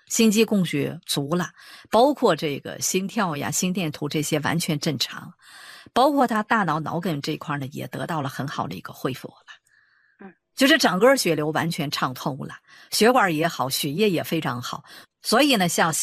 心肌供血足了，包括这个心跳呀、心电图这些完全正常，包括他大脑脑梗这块呢也得到了很好的一个恢复了。就是整个血流完全畅通了，血管也好，血液也非常好。所以呢，像